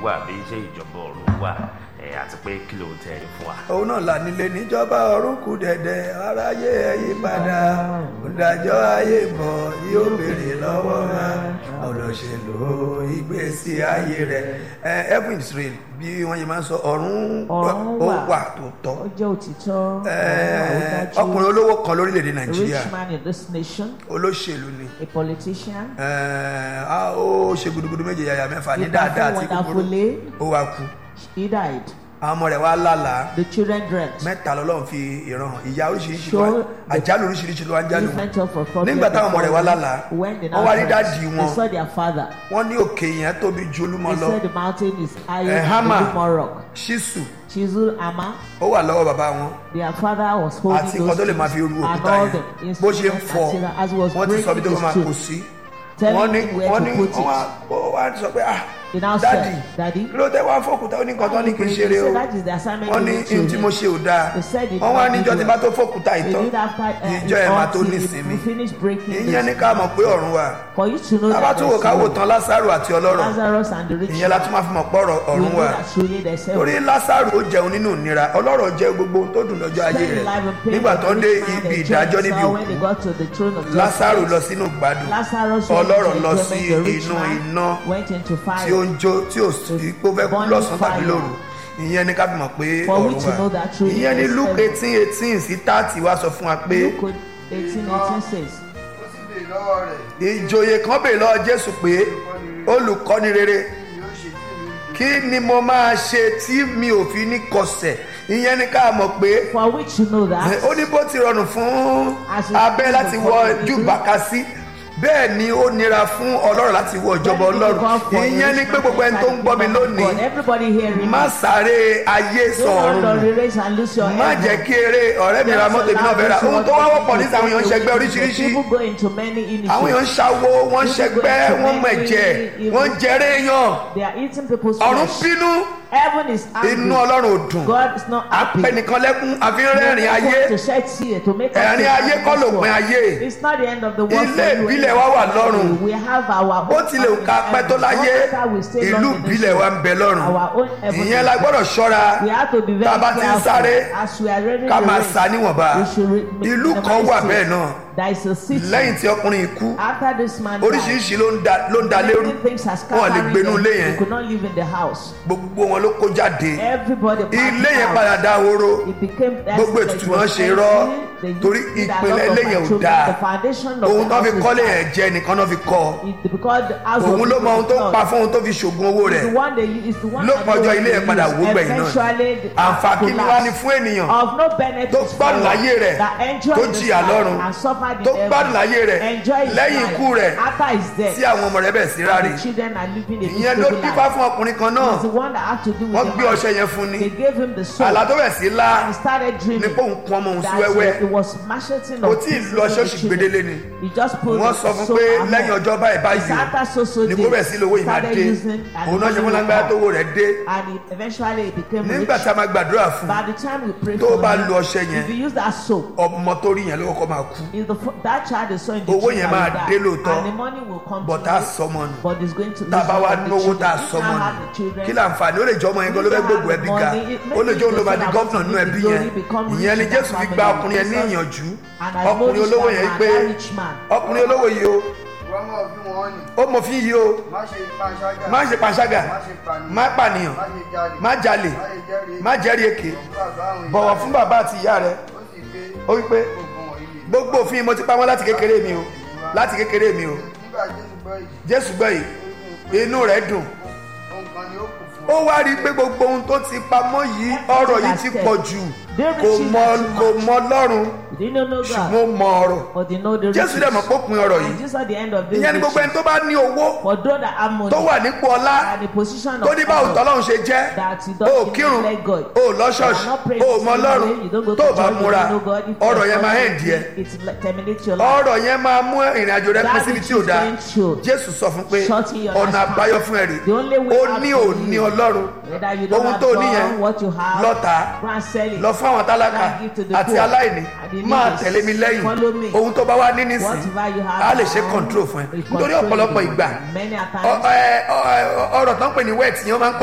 wà bí ṣé ìjọba ọ̀run wà àti pé kí ló tẹ̀ ẹ́ fún wa. òun náà là nílé níjọba ọ̀run kù dẹ̀dẹ̀ aráyé ẹ yí padà ìdájọ́ ayé bọ̀ yóò béèrè lọ́wọ́ wa olóṣèlú ìgbésí ayé rẹ̀ heaven is real bí wọ́n yẹ máa ń sọ ọ̀run ó wà tó tọ́. ó jẹ́ òtítọ́. ọkùnrin olówó kan lórílẹ̀‐èdè nàìjíríà rich man in this nation. olóṣèlú ni. a politician. ó ṣe gudugudu méje yàyà mẹ́fà ní dáadáa àti kúkúrú ó wá kú. he died. àwọn ọmọ rẹ̀ wá lálàá. the children dreamt. mẹ́ta lọ́lọ́run fi ìran ìyà oríṣiríṣi lọ àjálù oríṣiríṣi ló wá ń jálù wọn. nígbà táwọn ọmọ rẹ̀ wá lálàá wọ́n wá rí dáàdì wọn. they saw their father. wọ́n ní òkè yẹn tóbi ju Olúmọ lọ. they said the mountain is higher than Olúmọ rock. ṣísù chisel hammer. ó wà lọ́wọ́ bàbá wọn. their father was holding àti nǹkan tó lè máa fi ru òkúta yẹn bó ṣe ń fọ́ wọ́n ti sọ bí tó máa kó sí. wọ́n ní wọ́n sọ pé dadi ló tẹ wá fòkúta ó ní nǹkan tó ní kí n ṣeré o wọ́n ní n tí mo ṣe ò dáa wọ́n wá níjọ́ tí bá tó fòkúta ìtàn ìjọ ẹ̀ máa tó nísinmi ìyẹn ní ká mọ̀ pé ọ̀run wà tábà tún wò ká wò tán Lásárù àti ọlọ́rọ̀ ìyẹn la tún máa fi mọ̀ pé ọ̀run wà torí Lásárù ó jẹun nínú ìnira ọlọ́rọ̀ jẹ gbogbo tó dùn lọ́jọ́ ayé rẹ̀ nígbà tó ń dé ibi ìdájọ́ níbi òkú Lásárù lọ sínú gbádùn ọlọ́rọ̀ lọ sí inú iná tí ó ń jó tí ò sí pé ó fẹ́ kú lọ́sàn-án tàbí lóru ìyẹn ní ká fi mọ̀ pé ọ̀run wà ìyẹn ní Luke 18:18 sí 30 wá sọ fún wa pé ìjòyè kan bèèrè lọ́wọ́ Jésù pé olùkọ́ni rere kí ni mo máa ṣe tí mi ò fi ní kọsẹ̀ ìyẹn ní ká mọ̀ pé ó ní bó ti rọrùn fún abẹ́ láti wọ júbàkà sí bẹ́ẹ̀ ni ó nira fún ọlọ́run láti wọ ìjọba ọlọ́run ìyẹn ni pé gbogbo ẹni tó ń gbọ́ mi lónìí má sáré ayé sọ̀rùn má jẹ́ kí eré ọ̀rẹ́ mi ra mọ́tò mi náà fẹ́ ra ohun tó wá wọ́pọ̀ nísà àwọn èèyàn ń ṣẹgbẹ́ oríṣiríṣi àwọn èèyàn ń ṣàwo wọ́n ń ṣẹgbẹ́ wọ́n mẹ̀jẹ̀ wọ́n ń jẹrẹ èèyàn ọ̀run bínú inú ọlọ́run ò dùn apẹnìkan lẹ́kún àfi rẹ́rìn ayé ẹ̀rín ayé kọ́ lópin ayé ilé ìbílẹ̀ wa wà lọ́run bó tilẹ̀ ká pẹ́ tó láyé ìlú ìbílẹ̀ wa ń bẹ lọ́run ìyẹn la gbọ́dọ̀ ṣọ́ra tá a bá ti ń sáré ká máa sá níwọ̀nba ìlú kan wà bẹ́ẹ̀ náà lẹ́yìn tí ọkùnrin ikú oríṣiríṣi ló ń da lérú wọn lè gbénú ilé yẹn gbogbo wọn ló kó jáde ilé yẹn padà dá horo gbogbo ètùtù wọn ṣe rọ torí ìpìlẹ̀ ilé yẹn ò dáa ohun tó fi kọ́lé yẹn jẹ nìkan náà fi kọ́ òun ló mọ ohun tó ń pa fún ohun tó fi ṣògùn owó rẹ̀ ló pọ̀jọ́ ilé yẹn padà wó gbẹ̀yìn náà àǹfààní ni wá ní fún ènìyàn tó gbádùn láyé rẹ̀ tó jìyà lọ́run tó gbádùn láyé rẹ̀ lẹ́yìn ikú rẹ̀ tí àwọn ọmọ rẹ̀ bẹ̀ sí ráre ìyẹn ló dífá fún ọkùnrin kan náà wọ́n gbé ọṣẹ yẹn fún ni àlá tó bẹ̀ sí lá ní pé òun kún ọmọ òun sí wẹ́wẹ́ kò tí ì lọ ṣọ́ọ̀ṣì gbedele ni wọ́n sọ fún pé lẹ́yìn ọjọ́ báyìí báyìí ni kó bẹ̀ sí lówó ìmá dé òun náà ṣe fún lágbára tó wò rẹ̀ dé nígbà tí a máa gbàdúrà fún tó bá lo ọṣẹ yẹn ọmọ tó rí yẹn ló kọ́kọ́ máa kú owó yẹn máa dé lóòótọ́ bọ̀tá sọmọ nù tábà wá náwó tá a sọmọ nù kí láǹfààní ó lè jọ ọmọ yẹn gan ló fẹ́ gbogbo ẹbí ga ó lè jọ òun ló máa di gómìnà nínú ẹbí yẹn ìyẹn ni Jésù fi gba ọkùnrin yẹn ní ìyànjú ọkùnrin olówó yẹn pé ọkùnrin olówó yìí o ó mọ̀ fi yìí o má ṣe panṣágà má pànìyàn má jalè má jẹ́rìí èké bọ̀wọ̀ fún bàbá àti ìyá rẹ̀ ó wí pé gbogbo òfin mo ti pamọ́ láti kékeré mi o láti kékeré mi o Jésù gbọ́ yìí inú rẹ̀ dùn ó wá rí i pé gbogbo ohun tó ti pamọ́ yìí ọ̀rọ̀ yìí ti pọ̀ jù kò mọ Ọlọ́run ṣùgbọ́n mọ ọ̀rọ̀ Jésù dẹ̀ mọ̀ pópin ọ̀rọ̀ yìí ìyẹn ni gbogbo ẹni tó bá ní owó tó wà nípò ọlá tó ní báwo tọ́lọ́run ṣe jẹ́ ó kírun ó lọ ṣọ́ọ̀ṣì ó mọ Ọlọ́run tó bá múra ọ̀rọ̀ yẹn máa hẹ́ǹdì ẹ ọ̀rọ̀ yẹn máa mú ìrìn àjò rẹ pín síbi tí ò dáa Jésù sọ fún pé ọ̀nà àbáyọ fún ẹ̀rí ó ní òní Ọlọ́run ohun tó ní yẹn lọ́ta lọ fún àwọn tálákà àti aláìní máa tẹ̀lé mi lẹ́yìn ohun tó bá wá ní nísìn á lè ṣe control fún ẹ nítorí ọ̀pọ̀lọpọ̀ ìgbà ọ̀rọ̀ tó ń pè ní wet yẹn máa ń